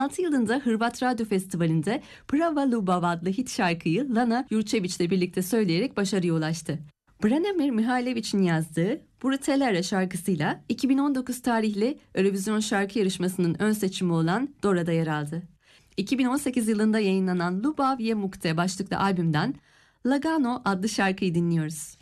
yılında Hırvat Radyo Festivali'nde Prava Ljubav adlı hit şarkıyı Lana Jurčević ile birlikte söyleyerek başarıya ulaştı. Branimir Mihaljević'in yazdığı Brutalera şarkısıyla 2019 tarihli Eurovision şarkı yarışmasının ön seçimi olan Dora'da yer aldı. 2018 yılında yayınlanan Ljubav je mukte başlıklı albümden Lagano adlı şarkıyı dinliyoruz.